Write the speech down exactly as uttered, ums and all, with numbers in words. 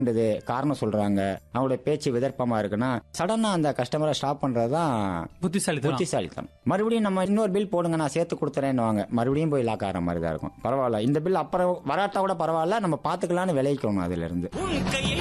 காரணம் சொல்றாங்க, அவங்களுடைய பேச்சு விதர்ப்பமா இருக்குன்னா சடனா அந்த கஸ்டமரை ஸ்டாப் பண்றதுதான் புத்திசாலித்தனம். புத்திசாலித்தனம். மறுபடியும் நம்ம இன்னொரு பில் போடுங்க நான் சேர்த்து கொடுத்துறேன்னு வாங்க, மறுபடியும் போய் லாக் ஆகிற மாதிரி தான் இருக்கும். பரவாயில்ல, இந்த பில் அப்புறம் வராட்டா கூட பரவாயில்ல, நம்ம பாத்துக்கலாம்னு விளைவிக்கணும் அதுல இருந்து.